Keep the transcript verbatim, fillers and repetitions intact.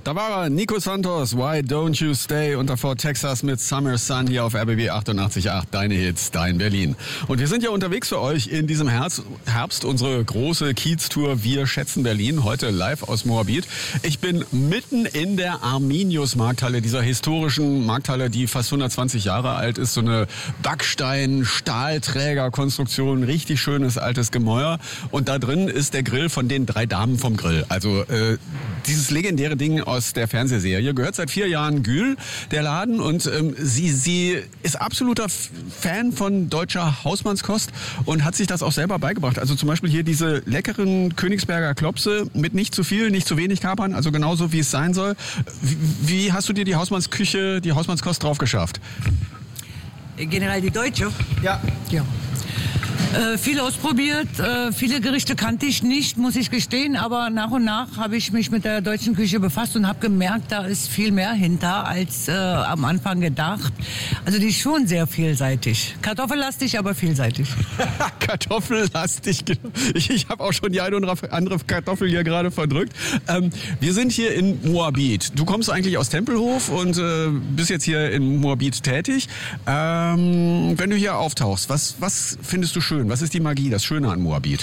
Da war er, Nico Santos, Why Don't You Stay, und davor Texas mit Summer Sun hier auf R B B achtundachtzig Komma acht, deine Hits, dein Berlin. Und wir sind ja unterwegs für euch in diesem Herbst, Herbst unsere große Kiez-Tour Wir schätzen Berlin, heute live aus Moabit. Ich bin mitten in der Arminius-Markthalle, dieser historischen Markthalle, die fast hundertzwanzig Jahre alt ist, so eine Backstein-Stahlträger-Konstruktion, richtig schönes altes Gemäuer, und da drin ist der Grill von den drei Damen vom Grill. Also äh, dieses legendäre Ding aus der Fernsehserie. Gehört seit vier Jahren Gül, der Laden, und ähm, sie, sie ist absoluter Fan von deutscher Hausmannskost und hat sich das auch selber beigebracht. Also zum Beispiel hier diese leckeren Königsberger Klopse mit nicht zu viel, nicht zu wenig Kapern, also genauso wie es sein soll. Wie, wie hast du dir die Hausmannsküche, die Hausmannskost drauf geschafft? Generell die Deutsche? Ja. Ja. Äh, viel ausprobiert, äh, viele Gerichte kannte ich nicht, muss ich gestehen, aber nach und nach habe ich mich mit der deutschen Küche befasst und habe gemerkt, da ist viel mehr hinter als äh, am Anfang gedacht. Also die ist schon sehr vielseitig. Kartoffellastig, aber vielseitig. Kartoffellastig, ich, ich habe auch schon die eine oder andere Kartoffel hier gerade verdrückt. Ähm, wir sind hier in Moabit. Du kommst eigentlich aus Tempelhof und äh, bist jetzt hier in Moabit tätig. Ähm, wenn du hier auftauchst, was, was findest du schön? Was ist die Magie, das Schöne an Moabit?